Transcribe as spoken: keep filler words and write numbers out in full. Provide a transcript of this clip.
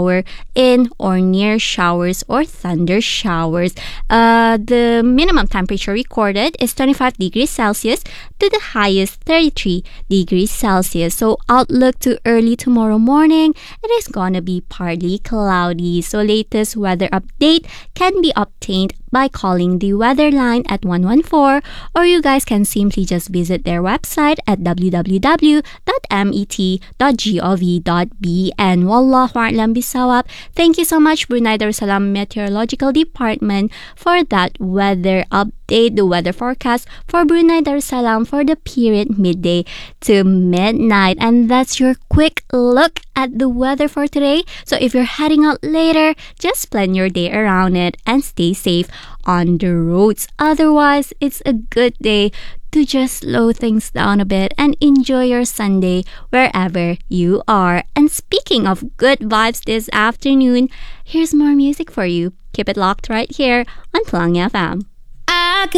shower, in or near showers or thunder showers. Uh, the minimum temperature recorded is twenty-five degrees Celsius to the highest thirty-three degrees Celsius. So outlook to early tomorrow morning, it is gonna be partly cloudy. So latest weather update can be obtained by calling the weather line at one one four, or you guys can simply just visit their website at w w w dot met dot gov dot b n. Wallahu a'lam bisawab. Thank you so much, Brunei Darussalam Meteorological Department, for that weather update, the weather forecast for Brunei Darussalam for the period midday to midnight. And that's your quick look at the weather for today. So if you're heading out later, just plan your day around it and stay safe on the roads. Otherwise, it's a good day to just slow things down a bit and enjoy your Sunday wherever you are. And speaking of good vibes this afternoon, here's more music for you. Keep it locked right here on Pelangi F M. I